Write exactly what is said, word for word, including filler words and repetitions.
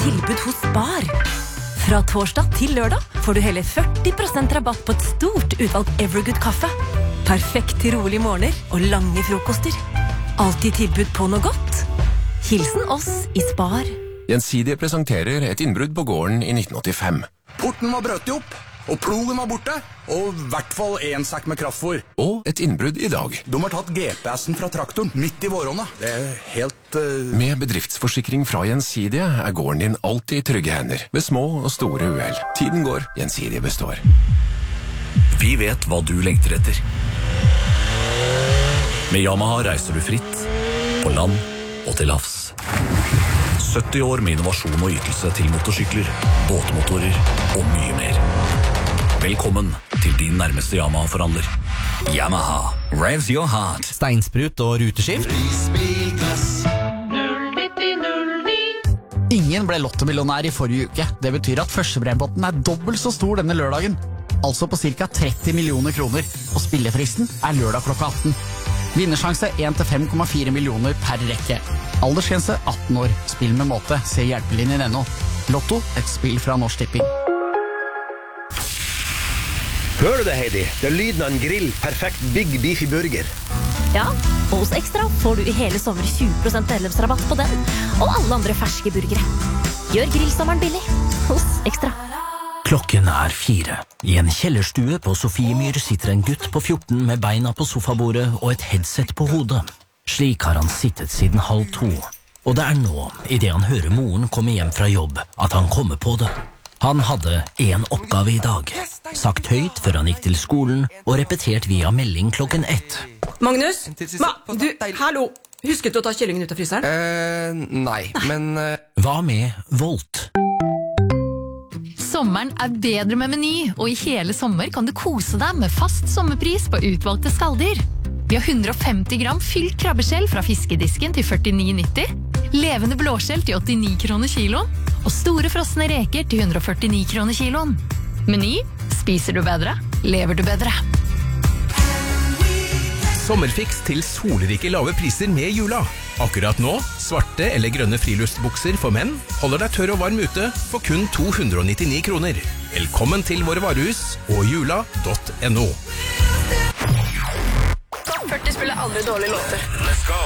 tilbud hos Spar. Fra torsdag til lørdag får du hele førti prosent rabatt på et stort utvalg Evergood kaffe. Perfekt til rolige morgener og lange frokoster. Alltid tilbud på noe godt. Hilsen oss i Spar. Gjensidige presenterer et innbrudd på gården i nitten åttifem. Porten var brøtt opp, og plogen var borte, og i hvert fall en sekk med kraftfôr. Og et innbrudd i dag. De har tatt G P S-en fra traktoren midt i våronna. Det er helt... Uh... Med bedriftsforsikring fra Gjensidige er gården din alltid i trygge hender, ved små og store uhell. Tiden går, Gjensidige består. Vi vet hva du lengter etter. Med Yamaha reiser du fritt, på land og til havs. sytti år med innovasjon og ytelse til motorsykler, båtmotorer og mye mer. Velkommen til din nærmeste Yamaha-forhandler. Yamaha, revs your heart. Steinsprut og ruteskift. Ingen ble lottomillionær i forrige uke. Det betyr at førstebrempotten er dobbelt så stor denne lørdagen. Altså på cirka tretti millioner kroner. Og spillefristen er lørdag klokka atten. Vinnersjanse en til fem komma fire millioner per rekke. Aldersgrense atten år. Spill med måte. Se hjelpelinjen ennå. Lotto, et spill fra Norsk Tipping. Hører du det, Heidi? Det er lyden av en grill. Perfekt Big Beefy Burger. Ja, og hos Ekstra får du i hele sommer tjue prosent medlemsrabatt på den, og alle andre ferske burgere. Gjør grillsommeren billig hos Ekstra. Klokken er fire. I en kjellerstue på Sofiemyr sitter en gutt på fjorten med beina på sofabordet og et headset på hodet. Slik har han sittet siden halv to. Og det er nå, i det han hører moren komme hjem fra jobb, at han kommer på det. Han hadde en oppgave i dag. Sagt høyt før han gikk til skolen, og repetert via melding klokken ett. Magnus? Ma, du, hallo! Husket du å ta kyllingen ut av fryseren? Eh, nei, men... Uh... Hva med Volt? Sommeren er bedre med Meny, og i hele sommer kan du kose deg med fast sommerpris på utvalgte skalldyr. Vi har hundre og femti gram fylt krabbeskjell fra fiskedisken til førtini nitti, levende blåskjell til åttini kroner kiloen, og store frosne reker til hundre og førtini kroner kiloen. Meny, spiser du bedre, lever du bedre. Sommerfiks til solrike lave priser med jula. Akkurat nå, svarte eller grønne friluftsbukser for menn holder deg tørr og varm ute for kun to hundre og nittini kroner. Velkommen til våre varehus og jula punktum no. Topp førti spiller aldri dårlige låter. Let's go!